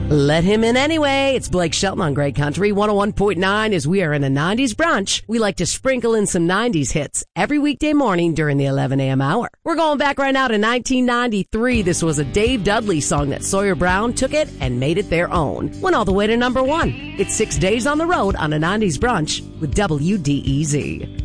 Let him in anyway. It's Blake Shelton on Great Country 101.9. As we are in a 90s brunch, we like to sprinkle in some 90s hits every weekday morning during the 11 a.m. hour. We're going back right now to 1993. This was a Dave Dudley song that Sawyer Brown took it and made it their own. Went all the way to number one. It's 6 days on the road on a 90s brunch with WDEZ.